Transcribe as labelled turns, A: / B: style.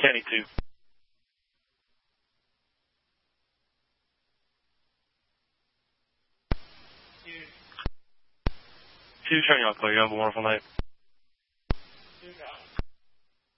A: Kenny 2. 2 showing you all clear. You have a wonderful night.
B: 2 got